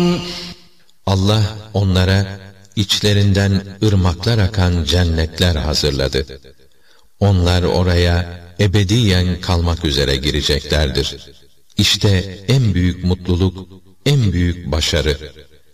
Allah onlara içlerinden ırmaklar akan cennetler hazırladı. Onlar oraya ebediyen kalmak üzere gireceklerdir. İşte en büyük mutluluk, en büyük başarı.